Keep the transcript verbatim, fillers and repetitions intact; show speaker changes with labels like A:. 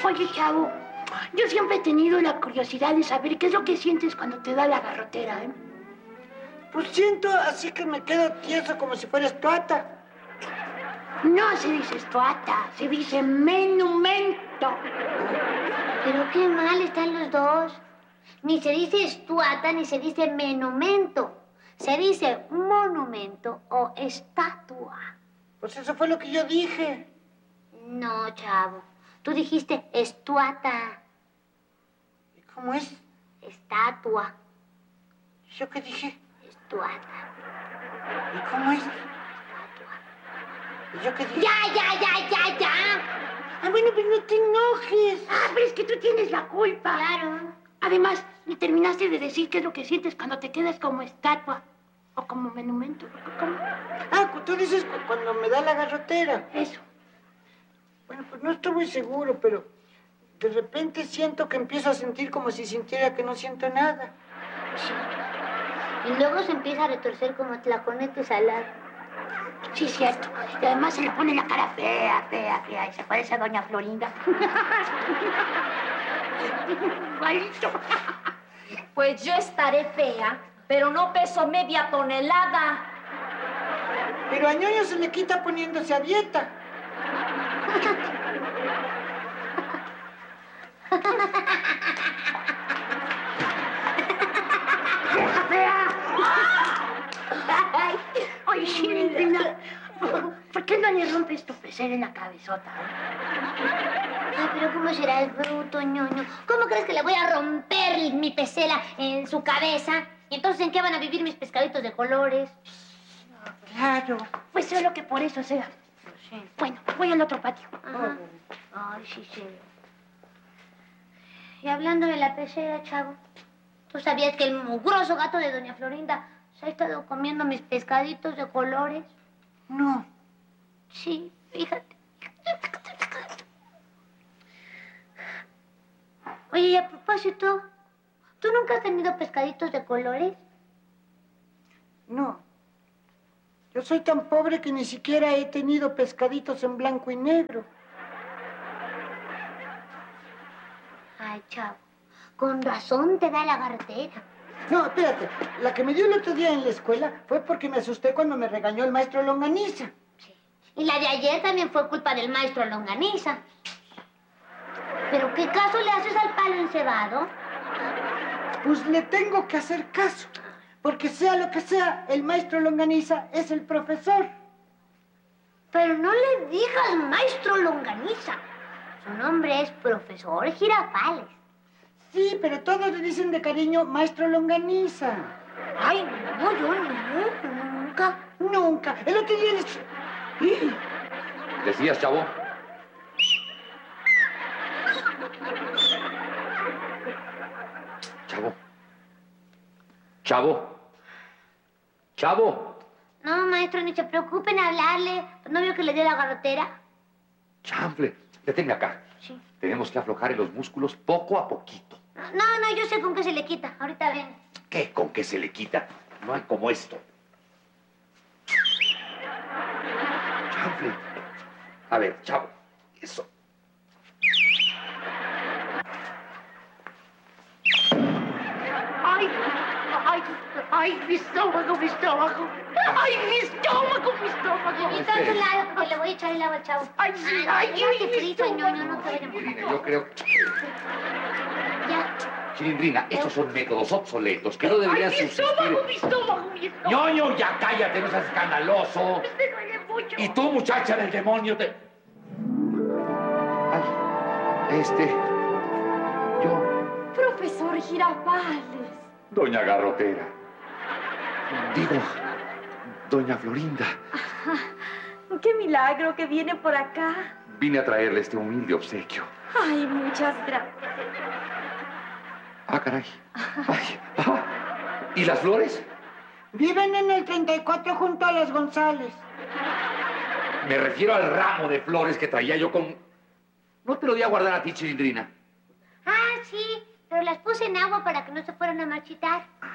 A: Oye, chavo, yo siempre he tenido la curiosidad de saber qué es lo que sientes cuando te da la garrotera, ¿eh?
B: Pues siento así que me quedo tieso como si fuera estuata.
A: No se dice estuata, se dice menumento.
C: Pero qué mal están los dos. Ni se dice estuata ni se dice menumento. Se dice monumento o estatua.
B: Pues eso fue lo que yo dije.
C: No, chavo. Tú dijiste estuata.
B: ¿Y cómo es?
C: Estatua.
B: ¿Yo qué dije?
C: Estuata.
B: ¿Y cómo es?
C: Estatua.
B: ¿Y yo qué dije?
C: ¡Ya, ya, ya, ya, ya!
B: Ah, bueno, pero no te enojes.
A: Ah, pero es que tú tienes la culpa.
C: Claro.
A: Además, ni terminaste de decir qué es lo que sientes cuando te quedas como estatua o como monumento. ¿Cómo?
B: Ah, tú dices cu- cuando me da la garrotera.
A: Eso.
B: Bueno, pues no estoy muy seguro, pero de repente siento que empiezo a sentir como si sintiera que no siento nada.
C: Y luego se empieza a retorcer como tlaconete salado.
A: Sí, es cierto. Y además se le pone la cara fea, fea, fea. Y se parece a doña Florinda. Igualito.
D: Pues yo estaré fea, pero no peso media tonelada.
B: Pero a ñoño se le quita poniéndose a dieta.
A: ¡Fea! Ay, oye, Chilindrina, ¿por qué no le rompes tu pecera en la cabezota?
C: Ay, pero ¿cómo será el bruto, ñoño? ¿Cómo crees que le voy a romper mi pecera en su cabeza? ¿Y entonces en qué van a vivir mis pescaditos de colores?
B: Claro.
A: Pues solo que por eso sea.
C: Sí.
A: Bueno, voy al otro patio.
C: Ajá. Ay, sí, sí. Y hablando de la pecera, chavo, ¿tú sabías que el mugroso gato de doña Florinda se ha estado comiendo mis pescaditos de colores?
B: No.
C: Sí, fíjate. Oye, y a propósito, ¿tú nunca has tenido pescaditos de colores?
B: No. Yo soy tan pobre que ni siquiera he tenido pescaditos en blanco y negro.
C: Ay, chavo, con razón te da la gartera.
B: No, espérate. La que me dio el otro día en la escuela fue porque me asusté cuando me regañó el maestro Longaniza.
C: Sí. Y la de ayer también fue culpa del maestro Longaniza. ¿Pero qué caso le haces al palo encebado?
B: Pues le tengo que hacer caso. Porque sea lo que sea, el maestro Longaniza es el profesor.
C: Pero no le digas maestro Longaniza. Su nombre es profesor Girafales.
B: Sí, pero todos le dicen de cariño maestro Longaniza.
C: Ay, no, yo no, nunca.
B: Nunca. El otro día les... ¡Ih!
E: ¿Decías, chavo? Chavo. Chavo. Chavo.
C: No, maestro, ni se preocupen en hablarle. ¿No vio que le dio la garrotera?
E: Chanfle, deténme acá.
C: Sí.
E: Tenemos que aflojarle los músculos poco a poquito.
C: No, no, yo sé con qué se le quita. Ahorita ven.
E: ¿Qué? ¿Con qué se le quita? No hay como esto. Chanfle. A ver, chavo. Eso.
A: Ay, ay, ay, mi estómago, mi estómago. Ay, mi estómago, mi estómago.
C: Y todo a tu lado, porque le voy a echar el agua al chavo.
A: Ay, sí, ay,
C: ay,
A: ay,
C: ay,
A: mi
C: frito,
A: estómago.
C: ñoño, no te vayas a
E: Chilindrina, yo creo que...
C: Ya.
E: Chilindrina, estos son métodos obsoletos que no deberían
A: Ay, mi
E: subsistir.
A: estómago, mi estómago, mi estómago.
E: ¡Ñoño, ya cállate, no seas escandaloso!
A: Me duele mucho.
E: Y tú, muchacha del demonio, te... Ay, este... Yo...
D: Profesor Girafales.
E: Doña Garrotera. Digo, doña Florinda.
D: Qué milagro que viene por acá.
E: Vine a traerle este humilde obsequio.
D: Ay, muchas gracias.
E: Ah, caray. Ay, ah. ¿Y las flores?
B: Viven en el treinta y cuatro junto a las González.
E: Me refiero al ramo de flores que traía yo con... No te lo di a guardar a ti, Chilindrina.
C: Ah, sí, pero las puse en agua para que no se fueran a marchitar.